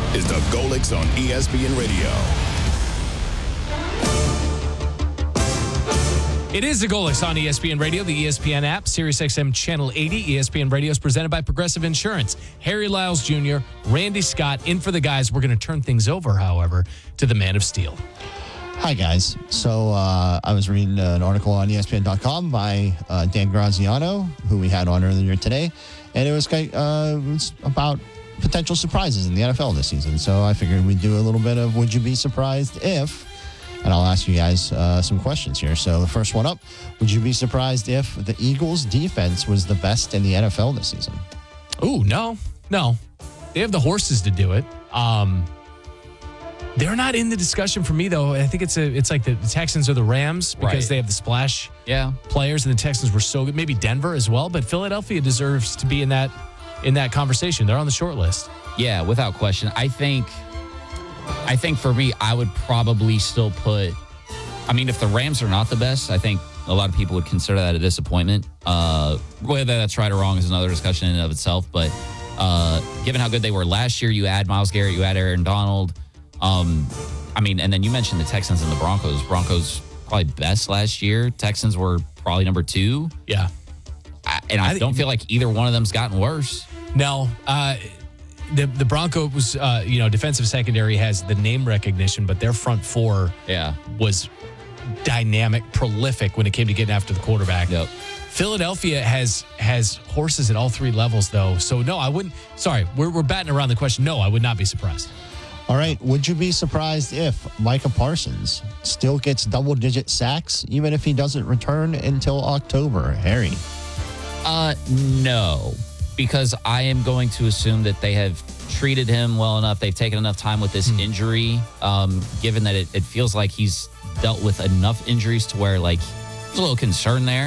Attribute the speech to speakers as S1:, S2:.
S1: is the Golix on ESPN Radio.
S2: It is the Golix on ESPN Radio, the ESPN app, SiriusXM Channel 80. ESPN Radio is presented by Progressive Insurance. Harry Lyles Jr., Randy Scott, in for the guys. We're going to turn things over, however, to the Man of Steel.
S3: Hi, guys. So I was reading an article on ESPN.com by Dan Graziano, who we had on earlier today, and it was about potential surprises in the NFL this season. So I figured we'd do a little bit of Would You Be Surprised If? And I'll ask you guys some questions here. So the first one up, would you be surprised if the Eagles' defense was the best in the NFL this season?
S2: Ooh, no. They have the horses to do it. They're not in the discussion for me, though. I think it's like the Texans or the Rams because they have the splash players, and the Texans were so good. Maybe Denver as well, but Philadelphia deserves to be in that conversation. They're on the short list.
S4: Yeah, without question. I think for me, I would probably still put, if the Rams are not the best, I think a lot of people would consider that a disappointment. Whether that's right or wrong is another discussion in and of itself. But given how good they were last year, you add Myles Garrett, you add Aaron Donald. And then you mentioned the Texans and the Broncos. Broncos probably best last year. Texans were probably number 2.
S2: Yeah.
S4: I don't feel like either one of them's gotten worse.
S2: No. The Broncos, defensive secondary has the name recognition, but their front four was dynamic, prolific when it came to getting after the quarterback.
S4: Yep.
S2: Philadelphia has horses at all 3 levels, though. So, no, I wouldn't. Sorry, we're batting around the question. No, I would not be surprised.
S3: All right. Would you be surprised if Micah Parsons still gets double-digit sacks, even if he doesn't return until October? Harry?
S4: No. Because I am going to assume that they have treated him well enough. They've taken enough time with this injury, given that it feels like he's dealt with enough injuries to where, there's a little concern there.